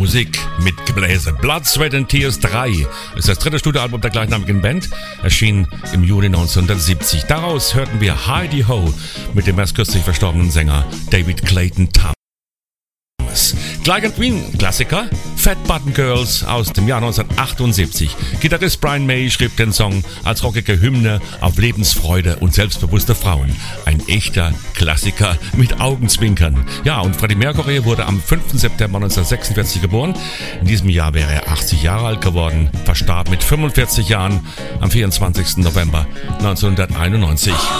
Musik mit Gebläse. Blood, Sweat and Tears 3 ist das dritte Studioalbum der gleichnamigen Band, erschien im Juli 1970. Daraus hörten wir Heidi Ho mit dem erst kürzlich verstorbenen Sänger David Clayton Thomas. Gleich ein Queen-Klassiker, Fat Button Girls aus dem Jahr 1978. Gitarrist Brian May schrieb den Song als rockige Hymne auf Lebensfreude und selbstbewusste Frauen. Ein echter Klassiker mit Augenzwinkern. Ja, und Freddie Mercury wurde am 5. September 1946 geboren. In diesem Jahr wäre er 80 Jahre alt geworden, verstarb mit 45 Jahren am 24. November 1991.